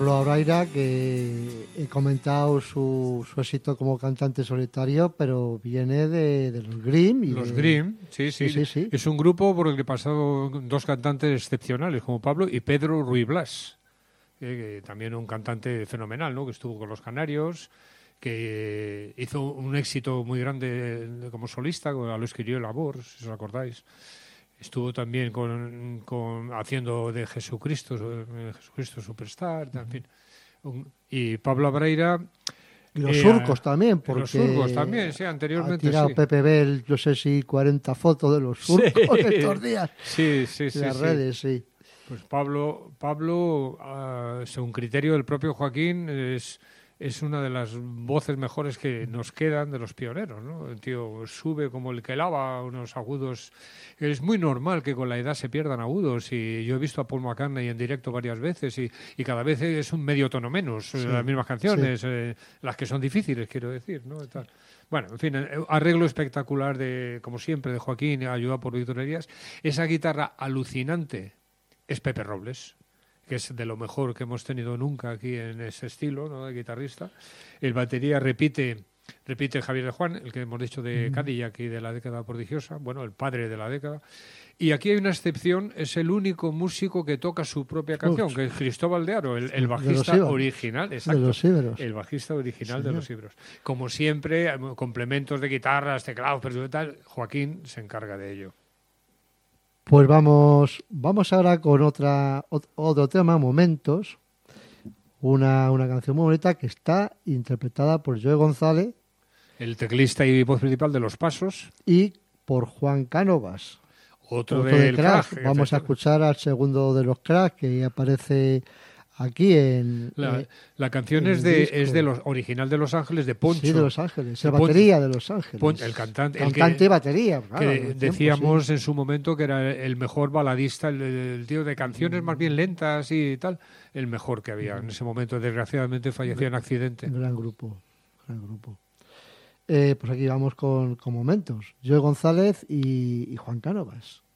Pablo Abraira, que he comentado su éxito como cantante solitario, pero viene de los Grimm. Los Grimm, sí. Es un grupo por el que pasaron dos cantantes excepcionales, como Pablo y Pedro Ruy Blas, que también un cantante fenomenal, ¿no? Que estuvo con los Canarios, que hizo un éxito muy grande como solista, con Lo escribió el amor, si os acordáis. Estuvo también haciendo de Jesucristo Superstar, en fin. Y Pablo Abraira... Y los surcos también, porque los surcos también, sí, anteriormente ha tirado sí. Pepe Bell, yo sé si 40 fotos de los surcos estos días. Sí. En las redes, sí. Pues Pablo, según criterio del propio Joaquín, es una de las voces mejores que nos quedan de los pioneros, ¿no? El tío sube como el que lava unos agudos. Es muy normal que con la edad se pierdan agudos, y yo he visto a Paul McCartney en directo varias veces y cada vez es un medio tono menos, las mismas canciones, las que son difíciles, quiero decir, ¿no? Tal. Bueno, en fin, arreglo espectacular, como siempre, de Joaquín, ayudado por Víctor Herías. Esa guitarra alucinante es Pepe Robles, que es de lo mejor que hemos tenido nunca aquí en ese estilo, ¿no?, de guitarrista. El batería repite Javier de Juan, el que hemos dicho de Cadillac y de la década prodigiosa, bueno, el padre de la década. Y aquí hay una excepción, es el único músico que toca su propia canción, que es Cristóbal de Aro, el bajista original, exacto, de los Íberos. El bajista original de los Íberos. Como siempre, complementos de guitarras, teclados, pero tal, Joaquín se encarga de ello. Pues vamos ahora con otro tema, Momentos, una canción muy bonita que está interpretada por Joe González, el teclista y voz principal de Los Pasos, y por Juan Cánovas, otro de Crack. Vamos a escuchar al segundo de los Crack, que aparece aquí en la canción es de los original de Los Ángeles, de Poncho. Sí, de Los Ángeles, la batería de Los Ángeles. El cantante y batería. Claro, que decíamos en su momento que era el mejor baladista, el tío de canciones más bien lentas y tal, el mejor que había en ese momento. Desgraciadamente falleció en accidente. Un gran grupo. Pues aquí vamos con Momentos. Joe González y Juan Cánovas.